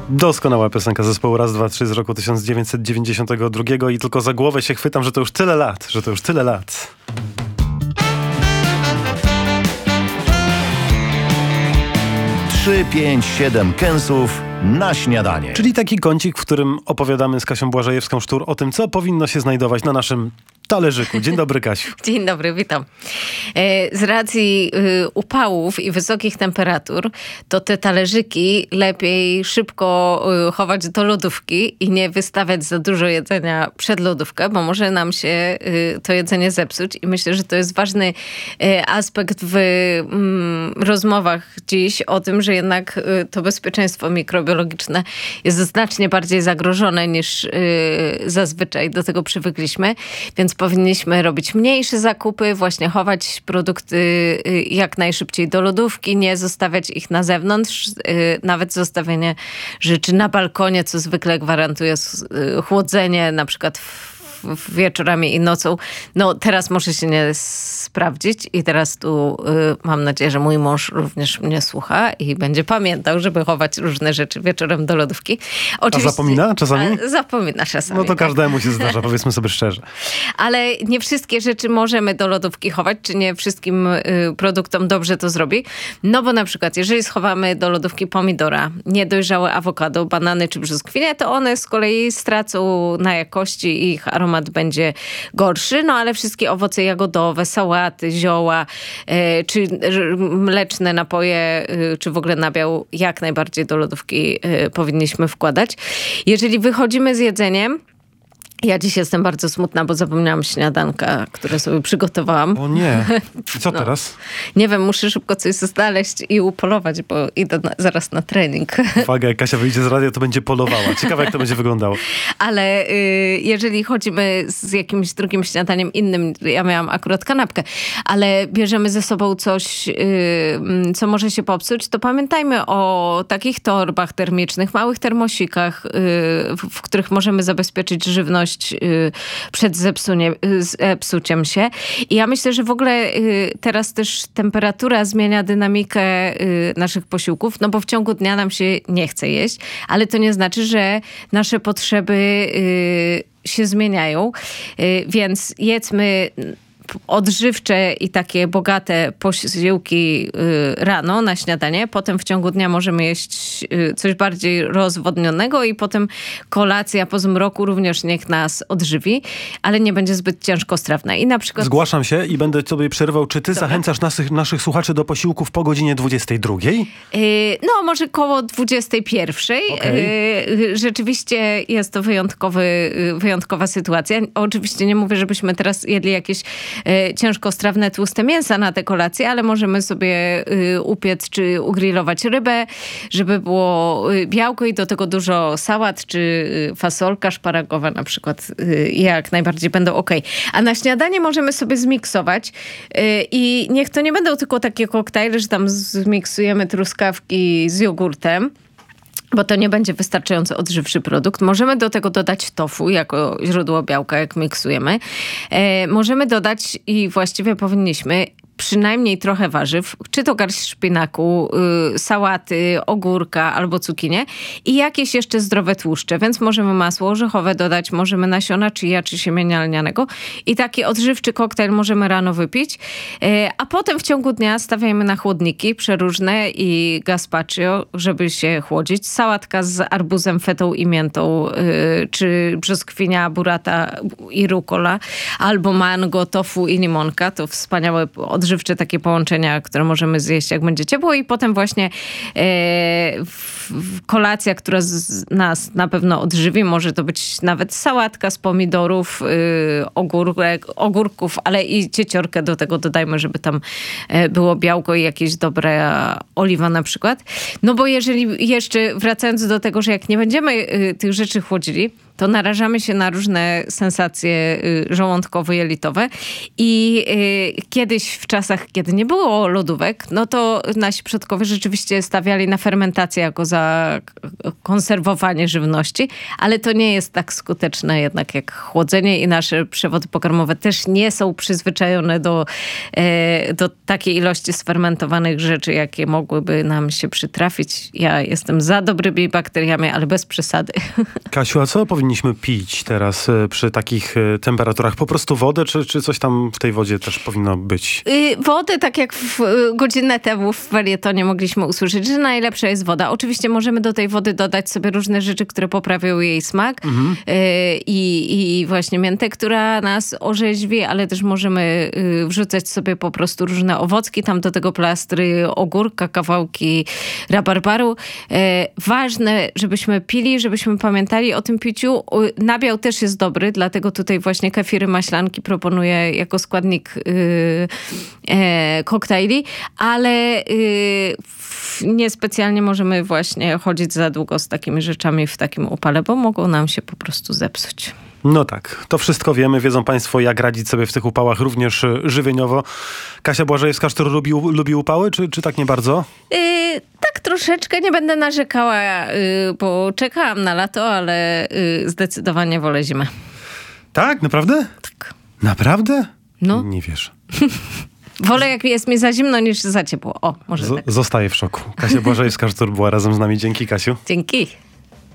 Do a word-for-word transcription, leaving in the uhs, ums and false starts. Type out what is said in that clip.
Doskonała piosenka zespołu Raz, dwa, trzy z roku tysiąc dziewięćset dziewięćdziesiątego drugiego i tylko za głowę się chwytam, że to już tyle lat, że to już tyle lat. trzy, pięć, siedem kęsów na śniadanie. Czyli taki kącik, w którym opowiadamy z Kasią Błażejewską-Sztur o tym, co powinno się znajdować na naszym talerzyku. Dzień dobry, Kasiu. Dzień dobry, witam. Z racji upałów i wysokich temperatur, to te talerzyki lepiej szybko chować do lodówki i nie wystawiać za dużo jedzenia przed lodówkę, bo może nam się to jedzenie zepsuć. I myślę, że to jest ważny aspekt w rozmowach dziś o tym, że jednak to bezpieczeństwo mikrobiologiczne jest znacznie bardziej zagrożone niż zazwyczaj do tego przywykliśmy. Więc powinniśmy robić mniejsze zakupy, właśnie chować produkty jak najszybciej do lodówki, nie zostawiać ich na zewnątrz. Nawet zostawienie rzeczy na balkonie, co zwykle gwarantuje chłodzenie, na przykład w wieczorami i nocą. No teraz może się nie sprawdzić i teraz tu y, mam nadzieję, że mój mąż również mnie słucha i będzie pamiętał, żeby chować różne rzeczy wieczorem do lodówki. Oczywiście, a zapomina czasami? A, zapomina czasami. No to każdemu się zdarza, powiedzmy sobie szczerze. Ale nie wszystkie rzeczy możemy do lodówki chować, czy nie wszystkim y, produktom dobrze to zrobi. No bo na przykład, jeżeli schowamy do lodówki pomidora, niedojrzałe awokado, banany czy brzoskwinie, to one z kolei stracą na jakości i ich aromat będzie gorszy, no ale wszystkie owoce jagodowe, sałaty, zioła, e, czy mleczne napoje, e, czy w ogóle nabiał jak najbardziej do lodówki e, powinniśmy wkładać. Jeżeli wychodzimy z jedzeniem, ja dziś jestem bardzo smutna, bo zapomniałam śniadanka, które sobie przygotowałam. O nie. I co no. teraz? Nie wiem, muszę szybko coś znaleźć i upolować, bo idę na, zaraz na trening. Uwaga, jak Kasia wyjdzie z radia, to będzie polowała. Ciekawe, jak to będzie wyglądało. Ale y, jeżeli chodzimy z jakimś drugim śniadaniem innym, ja miałam akurat kanapkę, ale bierzemy ze sobą coś, y, co może się popsuć, to pamiętajmy o takich torbach termicznych, małych termosikach, y, w, w których możemy zabezpieczyć żywność przed zepsunie, zepsuciem się. I ja myślę, że w ogóle teraz też temperatura zmienia dynamikę naszych posiłków, no bo w ciągu dnia nam się nie chce jeść, ale to nie znaczy, że nasze potrzeby się zmieniają. Więc jedzmy odżywcze i takie bogate posiłki rano na śniadanie. Potem w ciągu dnia możemy jeść coś bardziej rozwodnionego i potem kolacja po zmroku również niech nas odżywi, ale nie będzie zbyt ciężkostrawna. I na przykład... Zgłaszam się i będę sobie przerywał. Czy ty Dobra. zachęcasz naszych, naszych słuchaczy do posiłków po godzinie dwudziestej drugiej? No, może koło dwudziestej pierwszej. Okay. Rzeczywiście jest to wyjątkowy, wyjątkowa sytuacja. Oczywiście nie mówię, żebyśmy teraz jedli jakieś ciężkostrawne, tłuste mięsa na te kolacje, ale możemy sobie upiec czy ugrillować rybę, żeby było białko i do tego dużo sałat czy fasolka szparagowa na przykład jak najbardziej będą okej. A na śniadanie możemy sobie zmiksować i niech to nie będą tylko takie koktajle, że tam zmiksujemy truskawki z jogurtem, bo to nie będzie wystarczająco odżywczy produkt. Możemy do tego dodać tofu jako źródło białka, jak miksujemy. E, możemy dodać i właściwie powinniśmy przynajmniej trochę warzyw, czy to garść szpinaku, yy, sałaty, ogórka albo cukinię i jakieś jeszcze zdrowe tłuszcze, więc możemy masło orzechowe dodać, możemy nasiona chia czy siemienia lnianego i taki odżywczy koktajl możemy rano wypić, yy, a potem w ciągu dnia stawiajmy na chłodniki przeróżne i gazpacho, żeby się chłodzić. Sałatka z arbuzem, fetą i miętą, yy, czy brzoskwinia, burrata i rucola, albo mango, tofu i limonka, to wspaniałe odżywcze żywcze takie połączenia, które możemy zjeść, jak będzie ciepło i potem właśnie e, w, w kolacja, która z nas na pewno odżywi. Może to być nawet sałatka z pomidorów, y, ogórek, ogórków, ale i cieciorkę do tego dodajmy, żeby tam e, było białko i jakieś dobre oliwa na przykład. No bo jeżeli jeszcze wracając do tego, że jak nie będziemy y, tych rzeczy chłodzili, to narażamy się na różne sensacje żołądkowo-jelitowe i y, kiedyś w czasach, kiedy nie było lodówek, no to nasi przodkowie rzeczywiście stawiali na fermentację jako za konserwowanie żywności, ale to nie jest tak skuteczne jednak jak chłodzenie i nasze przewody pokarmowe też nie są przyzwyczajone do, e, do takiej ilości sfermentowanych rzeczy, jakie mogłyby nam się przytrafić. Ja jestem za dobrymi bakteriami, ale bez przesady. Kasiu, a co powinniśmy pić teraz e, przy takich e, temperaturach? Po prostu wodę, czy, czy coś tam w tej wodzie też powinno być? Y, Wodę, tak jak w, y, godzinę temu w felietonie mogliśmy usłyszeć, że najlepsza jest woda. Oczywiście możemy do tej wody dodać sobie różne rzeczy, które poprawią jej smak mhm. y, i, i właśnie miętę, która nas orzeźwi, ale też możemy y, wrzucać sobie po prostu różne owocki, tam do tego plastry ogórka, kawałki rabarbaru. Y, ważne, żebyśmy pili, żebyśmy pamiętali o tym piciu. Y, nabiał też jest dobry, dlatego tutaj właśnie kefiry, maślanki proponuję jako składnik y, e, koktajli, ale y, w, niespecjalnie możemy właśnie chodzić za długo z takimi rzeczami w takim upale, bo mogą nam się po prostu zepsuć. No tak, to wszystko wiemy. Wiedzą państwo, jak radzić sobie w tych upałach, również y, żywieniowo. Kasia Błażejewska-Sztur lubi, lubi upały, czy, czy tak nie bardzo? Y, tak troszeczkę, nie będę narzekała, y, bo czekałam na lato, ale y, zdecydowanie wolę zimę. Tak? Naprawdę? Tak. Naprawdę? No. Nie wierzę. Wolę, jak jest mi za zimno, niż za ciepło. O, może Z- tak. Zostaję w szoku. Kasia Błażejewska-Sztur była razem z nami. Dzięki, Kasiu. Dzięki.